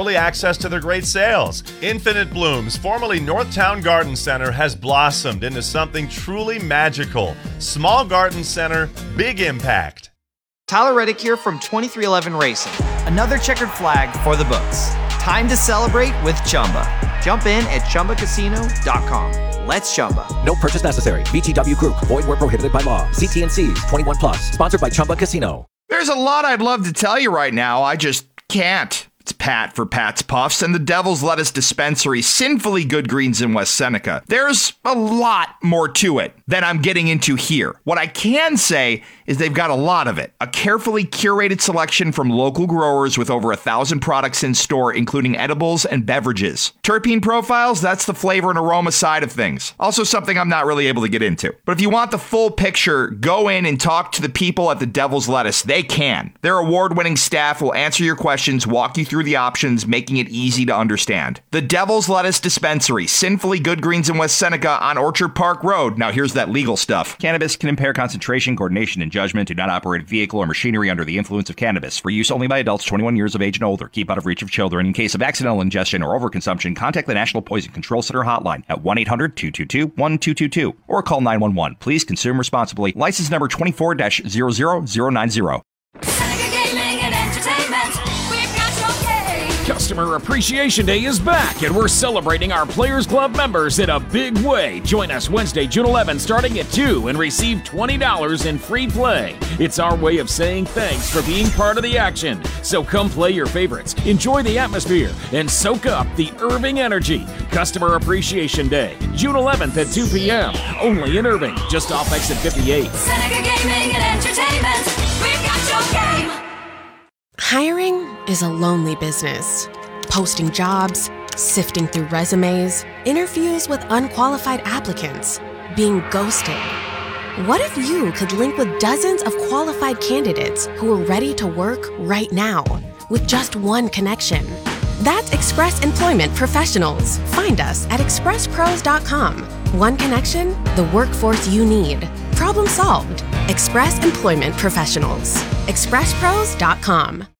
early access to their great sales. Infinite Blooms, formerly Northtown Garden Center, has blossomed into something truly magical. Small garden center, big impact. Tyler Reddick here from 2311 Racing. Another checkered flag for the books. Time to celebrate with Chumba. Jump in at ChumbaCasino.com. Let's Chumba. No purchase necessary. VGW Group. Void where prohibited by law. See T&Cs. 21 plus. Sponsored by Chumba Casino. There's a lot I'd love to tell you right now. I just can't. It's Pat for Pat's Puffs and the Devil's Lettuce Dispensary, sinfully good greens in West Seneca. There's a lot more to it than I'm getting into here. What I can say is they've got a lot of it. A carefully curated selection from local growers with over 1,000 products in store, including edibles and beverages. Terpene profiles, that's the flavor and aroma side of things. Also something I'm not really able to get into. But if you want the full picture, go in and talk to the people at the Devil's Lettuce. They can. Their award-winning staff will answer your questions, walk you through the options, making it easy to understand. The Devil's Lettuce Dispensary, sinfully good greens in West Seneca on Orchard Park Road. Now here's that legal stuff. Cannabis can impair concentration, coordination, and judgment. Do not operate a vehicle or machinery under the influence of cannabis. For use only by adults 21 years of age and older. Keep out of reach of children. In case of accidental ingestion or overconsumption, contact the National Poison Control Center hotline at 1-800-222-1222 or call 911. Please consume responsibly. License number 24-00090. Customer Appreciation Day is back, and we're celebrating our Players Club members in a big way. Join us Wednesday, June 11th, starting at 2, and receive $20 in free play. It's our way of saying thanks for being part of the action. So come play your favorites, enjoy the atmosphere, and soak up the Irving energy. Customer Appreciation Day, June 11th at 2 p.m., only in Irving, just off exit 58. Seneca Gaming and Entertainment, we've got your game. Hiring is a lonely business. Posting jobs, sifting through resumes, interviews with unqualified applicants, being ghosted. What if you could link with dozens of qualified candidates who are ready to work right now with just one connection? That's Express Employment Professionals. Find us at expresspros.com. One connection, the workforce you need. Problem solved. Express Employment Professionals. expresspros.com.